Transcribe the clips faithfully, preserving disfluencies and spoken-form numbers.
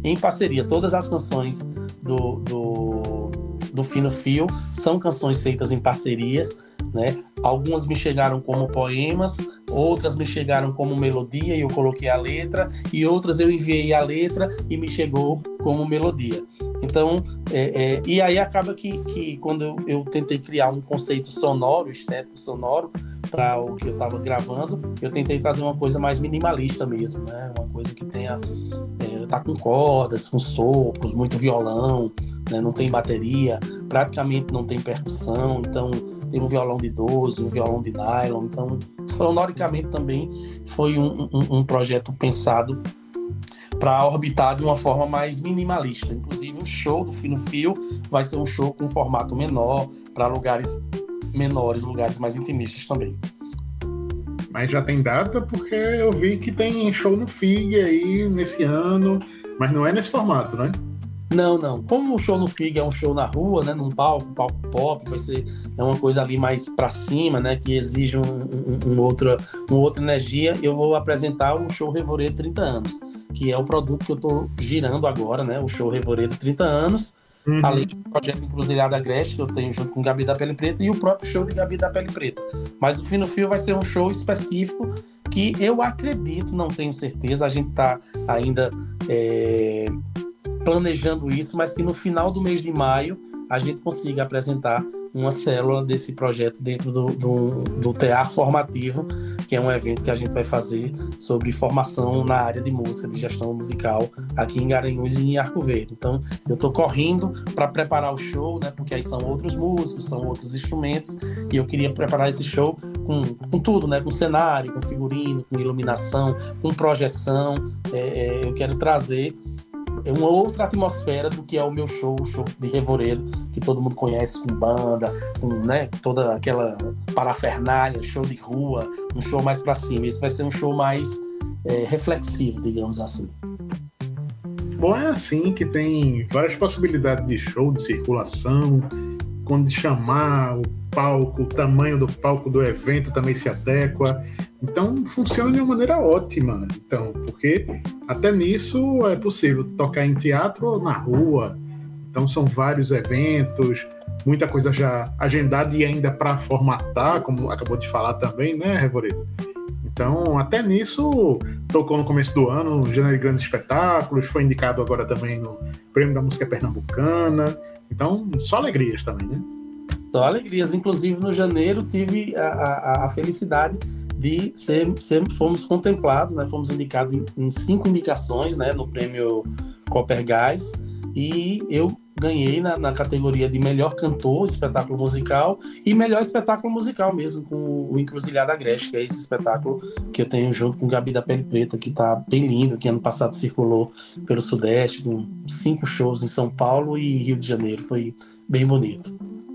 em parceria. Todas as canções do, do, do Fino Fio são canções feitas em parcerias, né? Algumas me chegaram como poemas, outras me chegaram como melodia e eu coloquei a letra, e outras eu enviei a letra e me chegou como melodia. Então, é, é, e aí acaba que, que quando eu, eu tentei criar um conceito sonoro, estético sonoro, para o que eu estava gravando, eu tentei trazer uma coisa mais minimalista mesmo, né? Uma coisa que tenha, é, tá com cordas, com sopros, muito violão, né? Não tem bateria, praticamente não tem percussão, então tem um violão de doze, um violão de nylon, então sonoricamente também foi um, um, um projeto pensado para orbitar de uma forma mais minimalista. Inclusive o show do Fino Fio vai ser um show com um formato menor, para lugares menores, lugares mais intimistas também. Mas já tem data, porque eu vi que tem show no F I G aí nesse ano, mas não é nesse formato, né? Não, não. Como o show no F I G é um show na rua, né, num palco, palco pop, vai ser é uma coisa ali mais para cima, né, que exige um, um, um outra, uma outra energia, eu vou apresentar o show Revoredo trinta anos, que é o produto que eu estou girando agora, né, o show Revoredo trinta anos, uhum. Além do projeto Encruzilhada Agreste, que eu tenho junto com Gabi da Pele Preta, e o próprio show de Gabi da Pele Preta. Mas o Fino Fio vai ser um show específico que eu acredito, não tenho certeza, a gente está ainda é, planejando isso, mas que no final do mês de maio a gente consiga apresentar uma célula desse projeto dentro do, do, do Tear Formativo, que é um evento que a gente vai fazer sobre formação na área de música, de gestão musical, aqui em Garanhuns e em Arco Verde. Então, eu estou correndo para preparar o show, né, porque aí são outros músicos, são outros instrumentos, e eu queria preparar esse show com, com tudo, né, com cenário, com figurino, com iluminação, com projeção. É, é, eu quero trazer uma outra atmosfera do que é o meu show, o show de Revoredo, que todo mundo conhece, com banda, com, né, toda aquela parafernália, show de rua, um show mais pra cima. Esse vai ser um show mais é, reflexivo, digamos assim. Bom, é assim que tem várias possibilidades de show, de circulação, quando chamar o palco, o tamanho do palco do evento também se adequa. Então, funciona de uma maneira ótima. Então, porque até nisso é possível tocar em teatro ou na rua. Então, são vários eventos, muita coisa já agendada e ainda para formatar, como acabou de falar também, né, Revoredo? Então, até nisso, tocou no começo do ano, no Janeiro de Grandes Espetáculos, foi indicado agora também no Prêmio da Música Pernambucana. Então, só alegrias também, né? Só alegrias. Inclusive, no janeiro, tive a, a, a felicidade de ser, ser, fomos contemplados, né? Fomos indicados em, em cinco indicações, né? No prêmio Coppergás, e eu ganhei na, na categoria de melhor cantor, espetáculo musical, e melhor espetáculo musical mesmo, com o Encruzilhada Agreste, que é esse espetáculo que eu tenho junto com o Gabi da Pele Preta, que tá bem lindo, que ano passado circulou pelo Sudeste, com cinco shows em São Paulo e Rio de Janeiro. Foi bem bonito.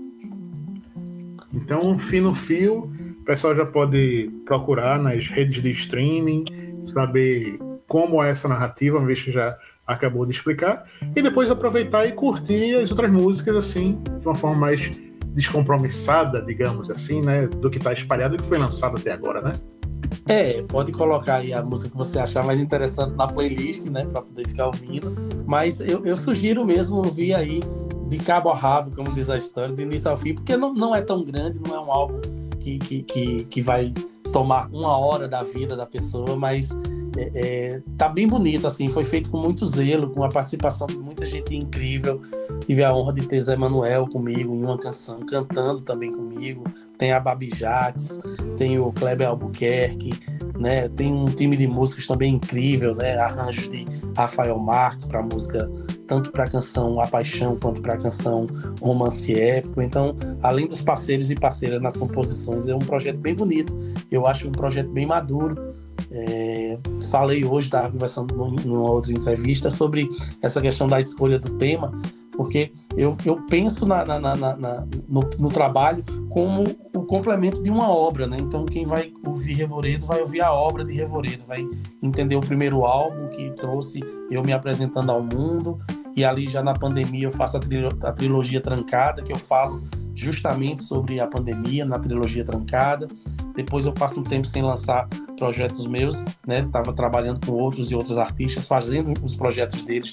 Então, Fino Fio, o pessoal já pode procurar nas redes de streaming, saber como é essa narrativa, uma vez que já acabou de explicar, e depois aproveitar e curtir as outras músicas, assim, de uma forma mais descompromissada, digamos assim, né, do que está espalhado e que foi lançado até agora, né? É, pode colocar aí a música que você achar mais interessante na playlist, né, para poder ficar ouvindo, mas eu, eu sugiro mesmo ouvir aí de cabo a rabo, como diz a história, do início ao fim, porque não, não é tão grande, não é um álbum que, que, que, que vai tomar uma hora da vida da pessoa, mas é, é, tá bem bonito, assim, foi feito com muito zelo, com a participação de muita gente incrível. Tive a honra de ter Zé Manuel comigo em uma canção, cantando também comigo, tem a Babi Jaques, tem o Kleber Albuquerque, né? Tem um time de músicos também incrível, né? Arranjos de Rafael Marques para a música, tanto para a canção A Paixão quanto para a canção Romance Épico. Então, além dos parceiros e parceiras nas composições, é um projeto bem bonito, eu acho um projeto bem maduro. É, falei hoje, estava conversando numa outra entrevista sobre essa questão da escolha do tema, porque eu, eu penso na, na, na, na, no, no trabalho como o complemento de uma obra, né? Então quem vai ouvir Revoredo vai ouvir a obra de Revoredo, vai entender o primeiro álbum que trouxe eu me apresentando ao mundo, e ali já na pandemia eu faço a, trilo, a trilogia Trancada, que eu falo justamente sobre a pandemia na trilogia Trancada. Depois eu passo um tempo sem lançar projetos meus, né? Estava trabalhando com outros e outros artistas, fazendo os projetos deles